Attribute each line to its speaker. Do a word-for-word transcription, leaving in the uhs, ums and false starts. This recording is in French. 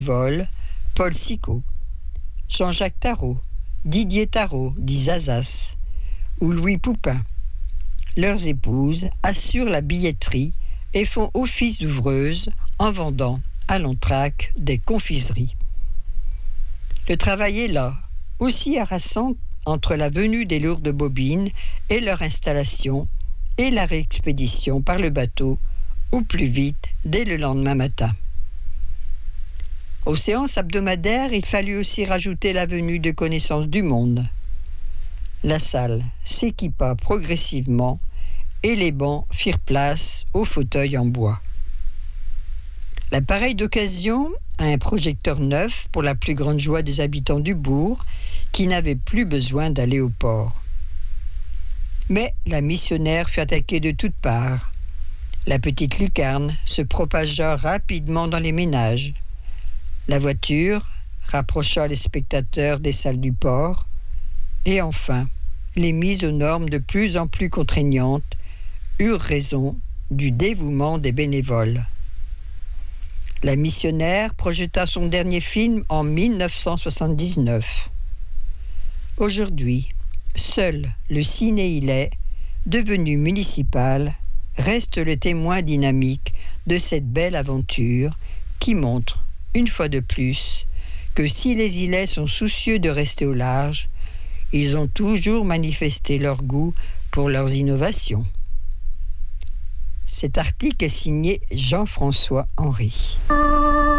Speaker 1: Vol, Paul Sicot, Jean-Jacques Tarrot, Didier Tarrot, dit Zazas, ou Louis Poupin. Leurs épouses assurent la billetterie et font office d'ouvreuses en vendant à l'entraque des confiseries. Le travail est là, aussi harassant entre la venue des lourdes bobines et leur installation et la réexpédition par le bateau au plus vite dès le lendemain matin. Aux séances hebdomadaires, il fallut aussi rajouter la venue de connaissances du monde. La salle s'équipa progressivement et les bancs firent place aux fauteuils en bois. L'appareil d'occasion a un projecteur neuf pour la plus grande joie des habitants du bourg qui n'avaient plus besoin d'aller au port. Mais la missionnaire fut attaquée de toutes parts. La petite lucarne se propagea rapidement dans les ménages. La voiture rapprocha les spectateurs des salles du port et enfin, les mises aux normes de plus en plus contraignantes eurent raison du dévouement des bénévoles. La missionnaire projeta son dernier film en mille neuf cent soixante-dix-neuf. Aujourd'hui, seul le Ciné-Îlet, devenu municipal, reste le témoin dynamique de cette belle aventure qui montre, une fois de plus, que si les îlets sont soucieux de rester au large, ils ont toujours manifesté leur goût pour leurs innovations. Cet article est signé Jean-François Henry.